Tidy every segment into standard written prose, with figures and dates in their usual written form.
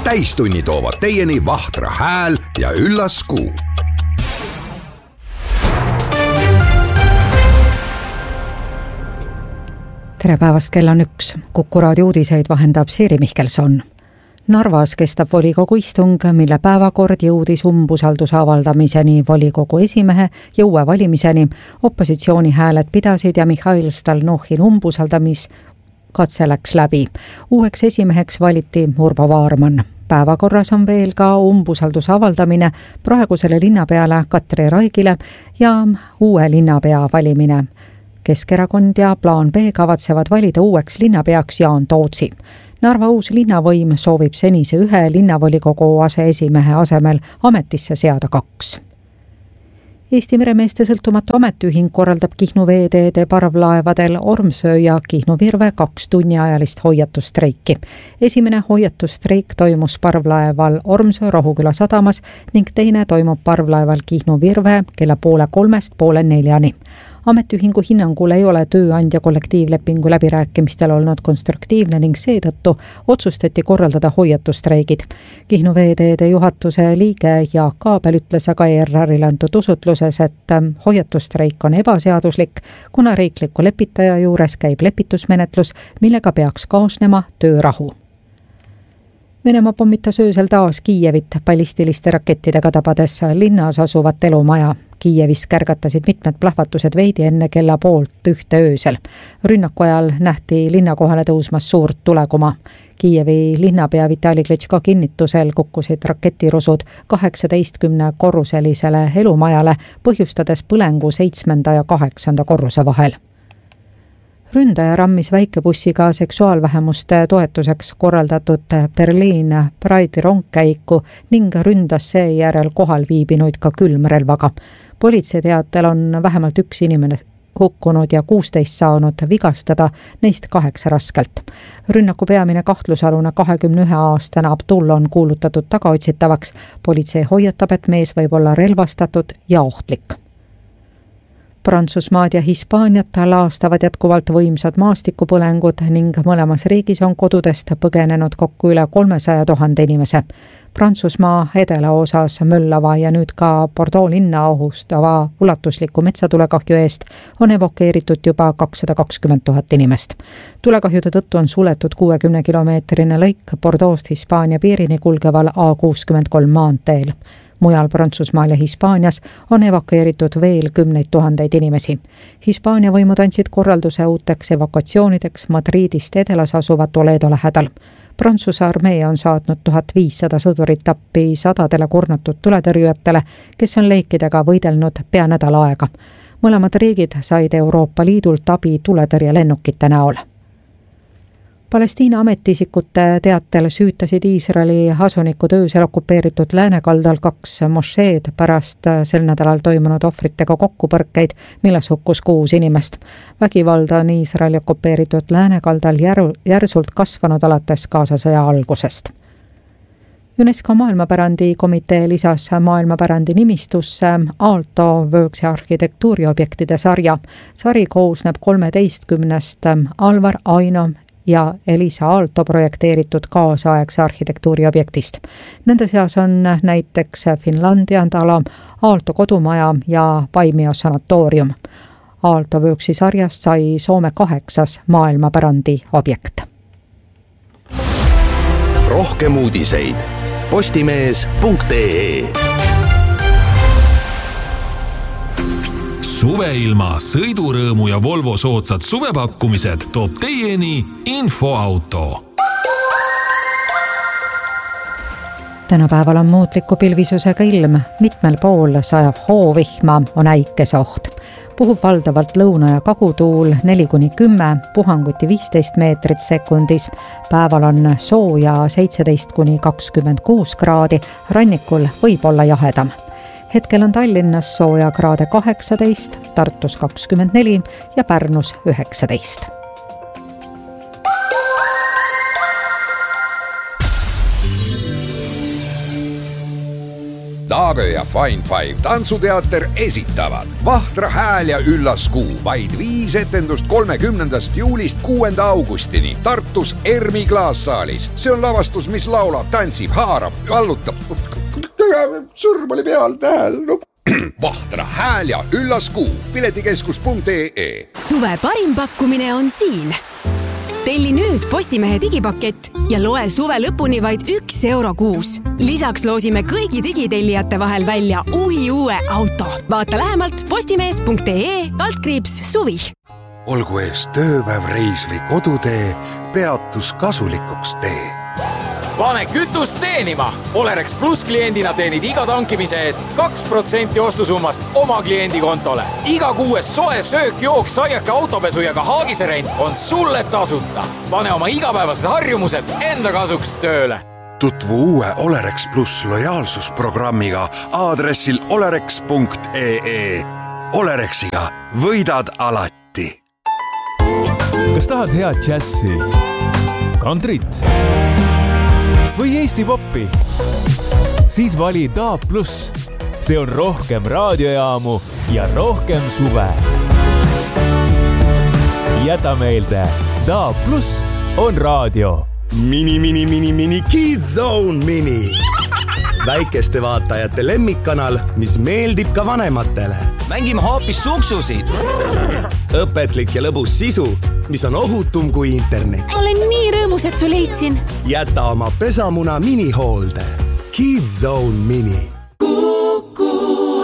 täistunni toovad teieni Vahtra hääl ja üllas kuu. Tere päevast, kell on 1. Kuku raadio uudiseid vahendab Siiri Mihkelson. Narvas kestab volikogu istung, mille päevakord jõudis umbusalduse avaldamiseni, volikogu esimehe ja uue valimiseni. Opositsiooni hääled pidasid ja Mihhail Stalnuhhin umbusaldamiskatse läks läbi. Uueks esimeheks valiti Urbo Vaarman. Päevakorras on veel ka umbusalduse avaldamine praegusele linnapeale Katri Raigile ja uue linnapea valimine. Keskerakond ja Plaan B kavatsevad valida uueks linnapeaks Jaan Tootsi. Narva uus linnavõim soovib senise ühe linnavolikogu aseesimehe asemel ametisse seada 2. Eesti meremeeste sõltumatu ametiühing korraldab Kihnu veeteede parvlaevadel Ormsöö ja Kihnu Virve 2 tunniajalist hoiatustreiki. Esimene hoiatustreik toimus parvlaeval Ormsöö Rohuküla sadamas ning teine toimub parvlaeval Kihnu Virve kella 3:30 poole 4-ni. Ametiühingu hinnangul ei ole tööandja kollektiivlepingu läbirääkimistel olnud konstruktiivne ning seetõttu otsustati korraldada hoiatustreigid. Kihnu veeteede juhatuse liige Jaak Kaabel ütles aga ERR-ile antud usutluses, et hoiatustreik on ebaseaduslik, kuna riikliku lepitaja juures käib lepitusmenetlus, millega peaks kaasnema töörahu. Venemaa pommitas öösel taas Kiievit ballistiliste rakettidega tabades linnas asuvat elumaja. Kiievis kärgatasid mitmed plahvatused veidi enne kella 12:30 öösel. Rünnaku ajal nähti linnakohale tõusmas suurt tulekuma. Kiievi linnapea Vitali Klitschko kinnitusel kukkusid raketirusud 18-korruselisele elumajale, põhjustades põlengu 7. ja 8. korruse vahel. Ründaja rammis väikebussiga seksuaalvähemuste toetuseks korraldatud Berliin Pride'i rongkäiku ning ründas seejärel kohal viibinuid ka külmrelvaga. Politsei teatel on vähemalt 1 inimene hukkunud ja 16 saanud vigastada, neist 8 raskelt. Rünnaku peamine kahtlusalune 21-aastane Abdul on kuulutatud tagaotsitavaks. Politsei hoiatab, et mees võib olla relvastatud ja ohtlik. Prantsusmaad ja Hispaaniat laastavad jätkuvalt võimsad maastikupõlengud ning mõlemas riigis on kodudest põgenenud kokku üle 300 000 inimese. Prantsusmaa edelaosas möllava ja nüüd ka Bordeaux linna ohustava ulatusliku metsatulekahju eest on evakueeritud juba 220 000 inimest. Tulekahjude tõttu on suletud 60-kilomeetrine lõik Bordeaux'st Hispaania piirini kulgeval A63 maanteel. Mujal Prantsusmaal ja Hispaanias on evakueeritud veel 10 000 inimesi. Hispaania võimud andsid korralduse uuteks evakuatsioonideks Madridist edelas asuva Toledo lähedal. Prantsuse armee on saatnud 1500 sõdurit appi 100 kurnatud tuletõrjujatele, kes on leikidega võidelnud pea nädal aega. Mõlemad riigid said Euroopa Liidult abi tuletõrjelennukite näol. Palestiina ametiisikute teatel süütasid Iisraeli asunikud öösel okupeeritud läänekaldal 2 mošeed pärast sel nädalal toimunud ohvritega kokkupõrkeid, milles hukkus 6 inimest. Vägivald on Iisraeli okupeeritud läänekaldal järsult kasvanud alates Gaza sõja algusest. UNESCO maailmapärandi komitee lisas maailmapärandi nimistusse Aalto Worksi arhitektuuriobjektide sarja. Sari koosneb 13 Alvar Aino ja Elisa Aalto projekteeritud kaasaegse arhitektuuriobjektist. Nende seas on näiteks Finlandian talo, Aalto kodumaja ja Paimio sanatoorium. Aalto Worksi sarjast sai Soome 8. maailmapärandi objekt. Rohkem uudiseid postimees.ee. Suveilma, sõidurõõmu ja Volvo soodsad suvepakkumised toob teieni Infoauto. Tänapäeval on muutliku pilvisusega ilm, mitmel pool sajab hoovihma, on äikeseoht. Puhub valdavalt lõuna- ja kagutuul 4-10, puhanguti 15 meetrit sekundis. Päeval on sooja 17-26 kraadi, rannikul võib olla jahedam. Hetkel on Tallinnas sooja kraade 18, Tartus 24 ja Pärnus 19. Laave ja Fine Five tantsuteater esitavad Vahtra hääl ja üllas kuu. Vaid 5 etendust 30. juulist 6. augustini Tartus Ermi klaassaalis. See on lavastus, mis laulab, tantsib, haarab, vallutab. Sõrm oli peal tähel. Vahtra hääl ja üllas kuu. Piletikeskus.ee. Suve parim pakkumine on siin. Telli nüüd Postimehe digipakett ja loe suve lõpuni vaid €1 kuus. Lisaks loosime kõigi digitellijate vahel välja uue auto. Vaata lähemalt postimees.ee/suvi. Olgu ees tööpäev, reis või kodutee, peatus kasulikuks tee. Pane kütust teenima! Olerex Plus kliendina teenid iga tankimise eest 2% ostusummast oma kliendi kontole. Iga 6 soe söök, jook, saiake, autopesu ja ka haagiserent on sulle tasuta. Pane oma igapäevased harjumused enda kasuks tööle. Tutvu uue Olerex Plus lojaalsusprogrammiga aadressil olerex.ee. Olerexiga võidad alati. Kas tahad head džässi, kantrit või Eesti poppi? Siis vali DAB+. See on rohkem raadiojaamu ja rohkem suve. Jäta meelde, DAB+ on raadio. Mini Kids Zone Mini. Väikeste vaatajate lemmikkanal, mis meeldib ka vanematele. Mängime hoopis suksusid. Õpetlik ja lõbus sisu, mis on ohutum kui internet. Olen nii rõõmus, et su leidsin. Jäta oma pesamuna minihoolde. Kids Zone Mini. Kuku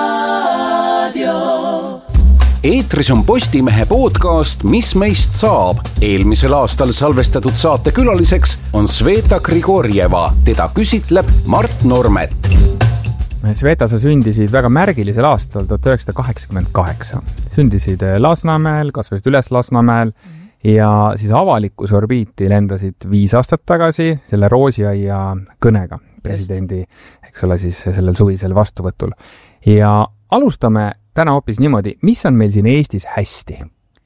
Raadio. Eetris on Postimehe podcast Mis meist saab. Eelmisel aastal salvestatud saate külaliseks on Sveta Grigorjeva. Teda küsitleb Mart Normet. Sveta, sa sündisid väga märgilisel aastal 1988. Sündisid Lasnamäel, kasvasid üles Lasnamäel ja siis avalikus orbiiti lendasid 5 aastat tagasi selle Roosiaia kõnega presidendi, eks ole, siis sellel suvisel vastuvõtul. Ja alustame täna hoopis niimoodi, mis on meil siin Eestis hästi?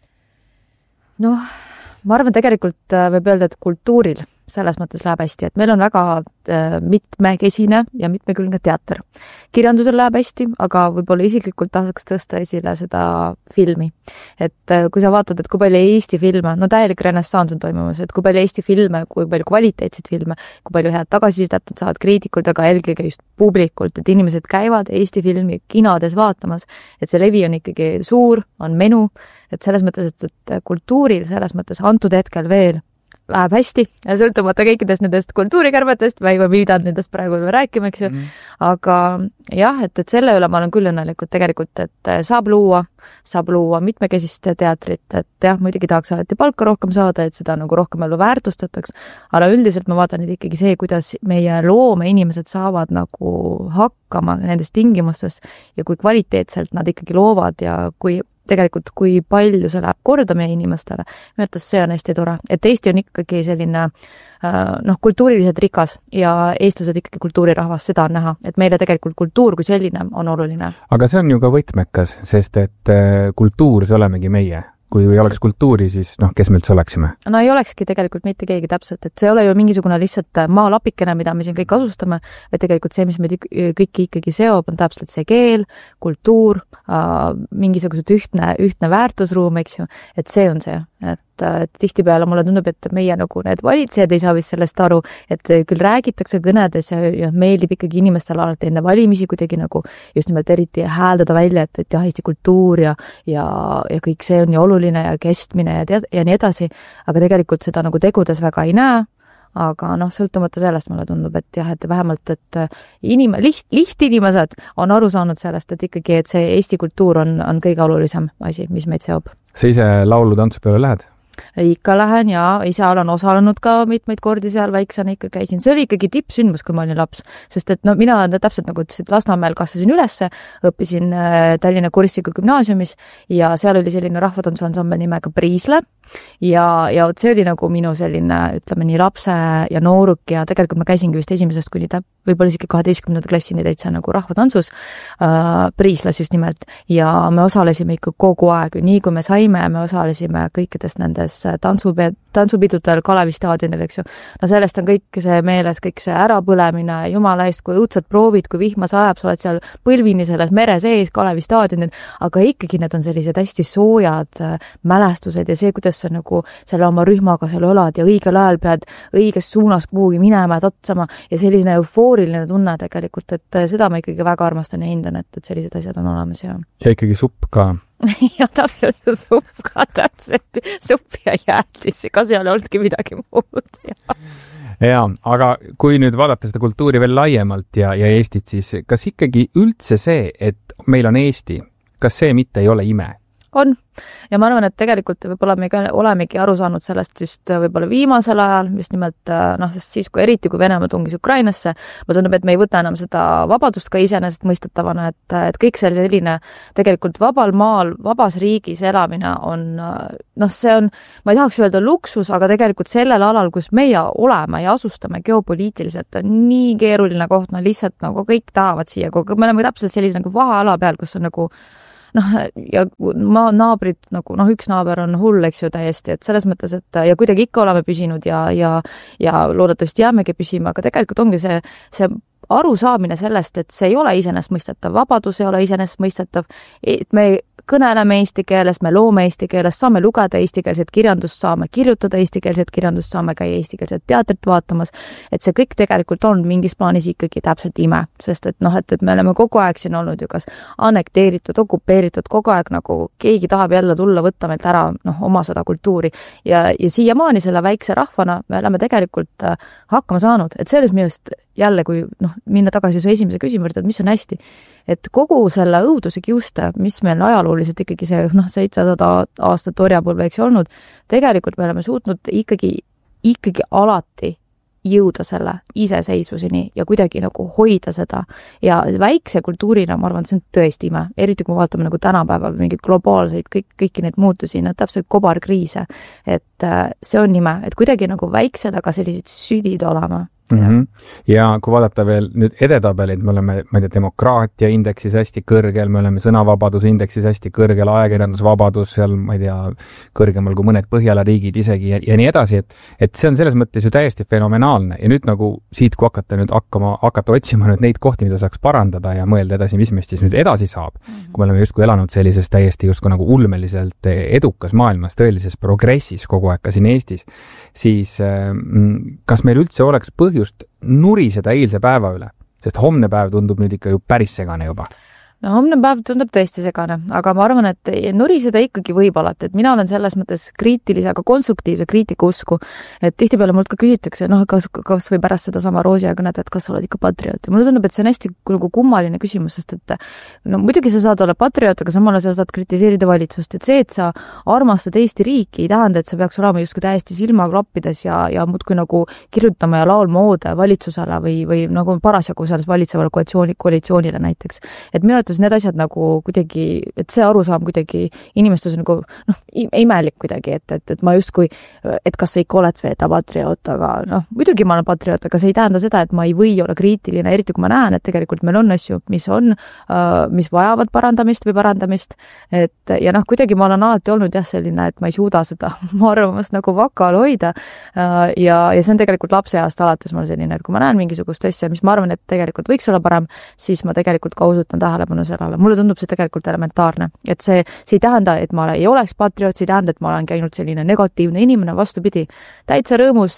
Noh, ma arvan tegelikult võib öelda, et kultuuril selles mõttes läheb hästi, et meil on väga mitmekesine ja mitmekülgne teater. Kirjandusel läheb hästi, aga võib-olla isiklikult tahaks tõsta esile seda filmi. Et kui sa vaatad, et kui palju Eesti filme, no täielik renessans on toimumas, et kui palju Eesti filme, kui palju kvaliteetseid filme, kui palju head tagasisidet saavad kriitikult, aga eelkõige just publikult, et inimesed käivad Eesti filmi kinodes vaatamas, et see levi on ikkagi suur, on menu, et selles mõttes, et kultuuril selles mõttes antud hetkel veel läheb hästi ja sõltumata kõikidest nendest kultuurikärbetest, ma ei pidanud nendest praegu rääkima, eks ju. Aga jah, et selle üle ma olen küll õnnelikult tegelikult, et saab luua mitmekesist teatrit, et jah, muidugi tahaks alati palka rohkem saada, et seda nagu rohkem ellu väärtustataks, aga üldiselt ma vaatan nüüd ikkagi see, kuidas meie loome inimesed saavad nagu hakkama nendes tingimustes ja kui kvaliteetselt nad ikkagi loovad ja kui palju see läheb korda meie inimestele, mõttes see on hästi tore, et Eesti on ikkagi selline kultuuriliselt rikas ja eestlased ikkagi kultuurirahvas, seda on näha, et meile tegelikult kultuur kui selline on oluline. Aga see on ju ka võtmekas, sest et kultuur, see olemegi meie. Kui ei oleks kultuuri, siis kes me üldse oleksime? No ei olekski tegelikult mitte keegi täpselt, et see ei ole ju mingisugune lihtsalt maalapikene, mida me siin kõik asustame, vaid tegelikult see, mis meid kõiki ikkagi seob, on täpselt see keel, kultuur, mingisugused ühtne väärtusruum, eks ju, et see on see, et tihtipeale mulle tundub, et meie nagu need valitsejad ei saa vist sellest aru, et küll räägitakse kõnedes ja meeldib ikkagi inimestel alati enne valimisi kuidagi nagu just nimelt eriti hääldada välja, et jah, Eesti kultuur ja kõik see on ju oluline ja kestmine ja nii edasi, aga tegelikult seda nagu tegudes väga ei näe, aga sõltumata sellest mulle tundub, et jah, et vähemalt, et lihtinimesed on aru saanud sellest, et ikkagi, et see Eesti kultuur on kõige olulisem asi, mis meid seob. Sa ise laulu tantsu peale lähed? Ikka lähen ja ise olen osalenud ka mitmeid kordi seal, väiksena ikka käisin. See oli ikkagi tippsündmus, kui ma olin laps, sest et mina täpselt nagu ütlesin, Lasnamäel kasvasin ülesse, õppisin Tallinna Kuristiku gümnaasiumis ja seal oli selline rahvatantsuansambel nimega Priisle ja see oli nagu minu selline, ütleme nii, lapse ja nooruk ja tegelikult ma käisingi vist esimesest kuni võib-olla isegi 12. klassini täitsa nagu rahvatantsus Priisles just nimelt ja me osalesime ikka kogu aeg, nii kui me saime, me osalesime kõikidest nendest nendes tantsupidudel Kalevi staadionil, eks ju. No sellest on kõik see meeles, kõik see ärapõlemine, jumala eest, kui õudsad proovid, kui vihma sajab, sa oled seal põlvini selles mere sees Kalevi staadionil, aga ikkagi need on sellised hästi soojad mälestused ja see, kuidas sa nagu selle oma rühmaga seal olad ja õigel ajal pead õiges suunas kuhugi minema ja tatsama ja selline eufooriline tunne tegelikult, et seda ma ikkagi väga armastan ja hindan, et sellised asjad on olemas ja ikkagi supp ka. Ja täpselt supp ka, täpselt supp ja jäätis, ega seal ei olnudki midagi muud. Ja, aga kui nüüd vaadata seda kultuuri veel laiemalt ja Eestit, siis kas ikkagi üldse see, et meil on Eesti, kas see mitte ei ole ime? On. Ja ma arvan, et tegelikult võib-olla me olemegi aru saanud sellest just võib-olla viimasel ajal, just nimelt sest siis, kui eriti kui Venemaa tungis Ukrainasse, ma tunneb, et me ei võta enam seda vabadust ka iseenesest mõistetavana, et kõik selline tegelikult vabal maal, vabas riigis elamine on, see on, ma ei tahaks öelda luksus, aga tegelikult sellel alal, kus meie oleme ja asustame geopoliitiliselt, on nii keeruline koht, lihtsalt nagu kõik tahavad siia, me oleme täpselt sellise nagu vaheala peal, kus on nagu ja naabrid, nagu üks naaber on hull, eks ju, täiesti, et selles mõttes, et ja kuidagi ikka oleme püsinud ja loodetavasti jäämegi püsima, aga tegelikult ongi see arusaamine sellest, et see ei ole iseenesestmõistetav, vabadus ei ole iseenesestmõistetav, et me kõneleme eesti keeles, me loome eesti keeles, saame lugeda eestikeelset kirjandust, saame kirjutada eestikeelset kirjandust, saame käia eestikeelset teatrit vaatamas, et see kõik tegelikult on mingis plaanis ikkagi täpselt ime, sest et et me oleme kogu aeg siin olnud ju kas annekteeritud, okupeeritud, kogu aeg nagu keegi tahab jälle tulla, võtta meilt ära oma seda kultuuri ja siiamaani selle väikse rahvana me oleme tegelikult hakkama saanud, et selles millest jälle, kui minna tagasi su esimese küsimuse, et mis on hästi, et kogu selle õuduse kiuste, mis meil ajalooliselt ikkagi see 700 aastat orjapõlve eks olnud, tegelikult me oleme suutnud ikkagi alati jõuda selle iseseisvuseni ja kuidagi nagu hoida seda ja väikse kultuurina, ma arvan, see on tõesti ime, eriti kui me vaatame nagu tänapäeval mingeid globaalseid kõiki neid muutusi, täpselt kobarkriise, et see on ime, et kuidagi nagu väiksed, aga sellised südid olema. Ja kui vaadata veel nüüd edetabelid, me oleme, ma ei tea, demokraatia indeksis hästi kõrgel, me oleme sõnavabaduse indeksis hästi kõrgel, ajakirjandusvabadus seal, ma ei tea, kõrgemal kui mõned Põhjala riigid isegi ja nii edasi, et see on selles mõttes ju täiesti fenomenaalne ja nüüd nagu siit, kui hakata otsima nüüd neid kohti, mida saaks parandada ja mõelda edasi, mis meist siis nüüd edasi saab, kui me oleme justkui elanud sellises täiesti justkui nagu ulmeliselt edukas maailmas, tõelises progressis kogu aeg ka siin Eestis, siis kas meil üldse oleks põhjust nuriseda eilse päeva üle, sest homne päev tundub nüüd ikka ju päris segane juba. No homne päev tundub tõesti segane, aga ma arvan, et nuriseda ikkagi võib alati, et mina olen selles mõttes kriitilise, aga konstruktiivse kriitika usku, et tihtipeale mult ka küsitakse, kas või pärast seda sama Roosia kõnet, et kas sa oled ikka patrioot ja mulle tundub, et see on hästi nagu kummaline küsimus, sest et muidugi sa saad olla patrioot, aga samale sa saad kritiseerida valitsust, et see, et sa armastad Eesti riiki, ei tähenda, et sa peaks olema justkui täiesti silmaklappides ja muudkui nagu kirjutama ja laulma oode valitsusele või nagu parasjagu selles valitsevale koalitsioonile näiteks, et minu need asjad nagu kuidagi, et see arusaam kuidagi inimestes nagu imelik kuidagi, et ma justkui, et kas sa ikka oled Sveta patrioot, aga muidugi ma olen patrioot, aga see ei tähenda seda, et ma ei või olla kriitiline, eriti kui ma näen, et tegelikult meil on asju, mis vajavad parandamist või parandamist, et ja kuidagi ma olen alati olnud selline, et ma ei suuda seda arvamust nagu vakal hoida ja see on tegelikult lapseeast alates mul selline, et kui ma näen mingisugust asja, mis ma arvan, et tegelikult võiks olla parem, siis ma tegelikult ka osutan tähelepanu sellele. Mulle tundub see tegelikult elementaarne, et see ei tähenda, et ma ei oleks patrioot, see ei tähenda, et ma olen käinud selline negatiivne inimene, vastupidi, täitsa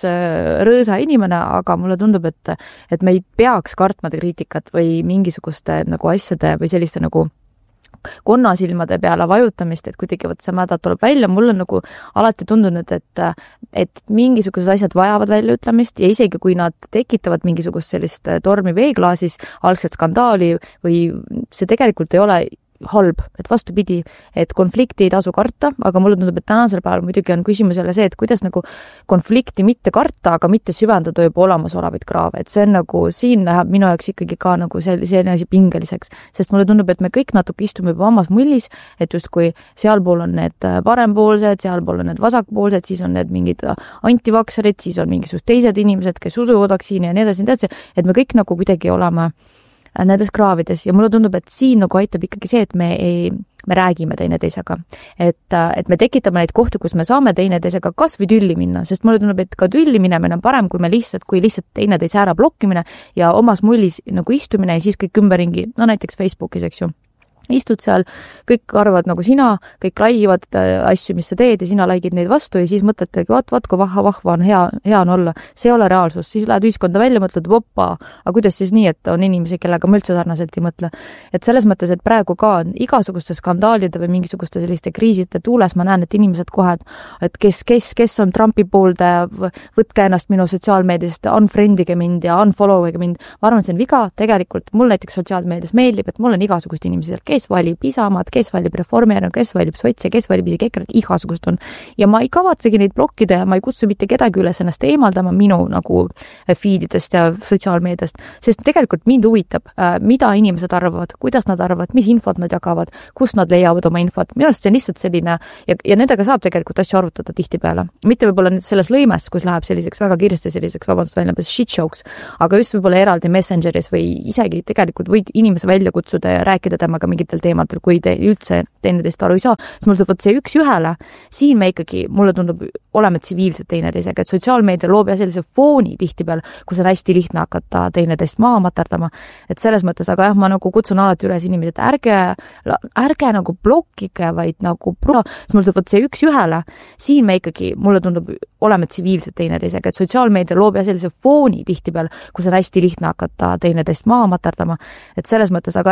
rõõsa inimene, aga mulle tundub, et me ei peaks kartma kriitikat või mingisuguste nagu asjade või selliste nagu konnasilmade peale vajutamist, et kuidagi see mäda tuleb välja, mul on nagu alati tundunud, et mingisugused asjad vajavad väljaütlemist ja isegi kui nad tekitavad mingisugust sellist tormi veeklaasis, algset skandaali või see tegelikult ei ole halb, et vastupidi, et konflikti ei tasu karta, aga mulle tundub, et tänasel päeval muidugi on küsimus jälle see, et kuidas nagu konflikti mitte karta, aga mitte süvendada juba olemasolevaid kraave, et see on nagu, siin läheb minu jaoks ikkagi ka nagu selline asi pingeliseks, sest mulle tundub, et me kõik natuke istume juba omas mullis, et justkui sealpool on need parempoolsed, sealpool on need vasakpoolsed, siis on need mingid antivakserid, siis on mingisugused teised inimesed, kes usuvad vaktsiini ja nii edasi, et me kõik nagu kuidagi oleme nendes kraavides ja mulle tundub, et siin nagu aitab ikkagi see, et me räägime teineteisega. Et me tekitame neid kohti, kus me saame teineteisega kas või tülli minna, sest mulle tundub, et ka tülli minemine on parem, kui lihtsalt teineteise ära blokkimine ja omas mullis nagu istumine ja siis kõik ümberringi, no näiteks Facebookis, eks ju. Istud seal, kõik arvavad nagu sina, kõik laigivad asju, mis sa teed ja sina laigid neid vastu ja siis mõtletegi, vaat kui vahva on hea on olla. See ei ole reaalsus. Siis lähed ühiskonda välja, mõtled, aga kuidas siis nii, et on inimesi, kellega ma üldse sarnaselt ei mõtle. Et selles mõttes, et praegu ka igasuguste skandaalide või mingisuguste selliste kriiside tuules ma näen, et inimesed kohe, et kes on Trumpi pooldaja, võtke ennast minu sotsiaalmeediast, unfriendige mind ja unfollowige mind. Ma arvan, see on viga. Tegelikult mul näiteks sotsiaalmeedias meeldib, et mul on igasugust inimesi, kes valib Isamaad, kes valib Reformierakonna, kes valib sotse, kes valib isegi EKRE, igasugust on. Ja ma ei kavatsegi neid blokkida ja ma ei kutsu mitte kedagi üles ennast eemaldama minu nagu feedidest ja sotsiaalmeediast, sest tegelikult mind huvitab, mida inimesed arvavad, kuidas nad arvavad, mis infot nad jagavad, kus nad leiavad oma infot. Minu arust see on lihtsalt selline ja nendega saab tegelikult asju arutada tihtipeale. Mitte võib-olla selles lõimes, kus läheb selliseks väga kiiresti selliseks, vabandust välja, shit showks, aga just võib-olla eraldi Messengeris või isegi tegelikult võid inimese välja kutsuda ja rääkida temaga mingitel teemadel, kui te üldse teineteist aru ei saa, siis mulle tundub, see üks ühele, siin me ikkagi, mulle tundub, oleme tsiviilsed teineteisega, et sotsiaalmeedia loob ja sellise fooni tihtipeal, kus on hästi lihtne hakata teineteist maha materdama, et selles mõttes, aga jah, ma nagu kutsun alati üles inimesed, et ärge nagu blokkige, vaid nagu siis mulle tundub, see üks ühele, siin me ikkagi, mulle tundub, oleme tsiviilsed teineteisega, et sotsiaalmeedia loob ja sellise fooni tihtipeal, kus on hästi lihtne hakata teineteist maha materdama, et selles mõttes, aga